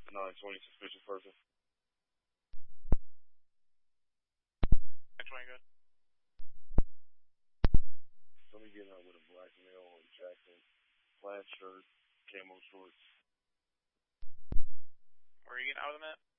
920 suspicious person. 920 good. Somebody getting out with a black male on Jackson, plaid shirt, camo shorts. Where are you getting out of them at?